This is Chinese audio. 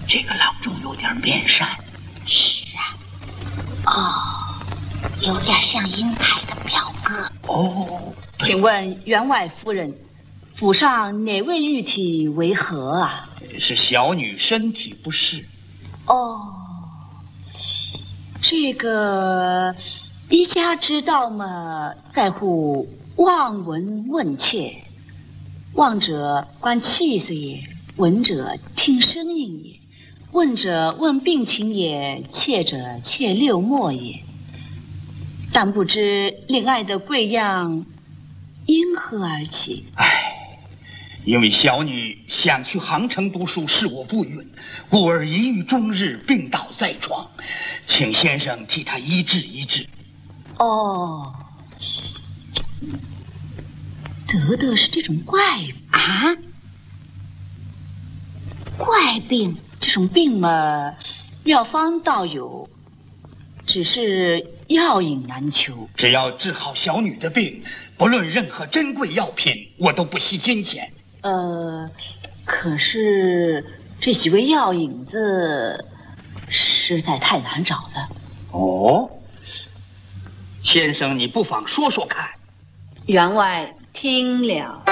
这个郎中有点面善。 是啊。哦，有点像英台的表哥。 哦， 请问员外夫人，府上哪位玉体为何啊？ 是小女身体不适。 哦，这个一家之道嘛，在乎望闻问切。望者观气色也，闻者听声音也，问者问病情也，切者切六脉也。但不知令爱的贵样因何而起？ 因为小女想去杭城读书，是我不允，故而一遇终日病倒在床，请先生替她医治医治。 哦，得的是这种怪病啊！怪病，这种病嘛，药方倒有，只是药引难求。 只要治好小女的病，不论任何珍贵药品，我都不惜金钱。 可是这几味药引子实在太难找了。 哦，先生，你不妨说说看。 员外听了。